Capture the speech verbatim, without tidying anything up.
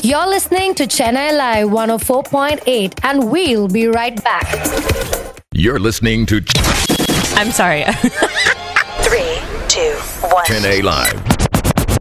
You're listening to Chennai Live one oh four point eight, and we'll be right back. You're listening to I'm sorry. Three, two, one. Chennai Live.